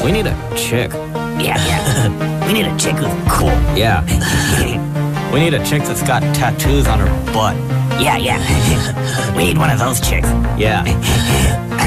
We need a chick. Yeah. We need a chick who's cool. Yeah. We need a chick that's got tattoos on her butt. Yeah. We need one of those chicks. Yeah.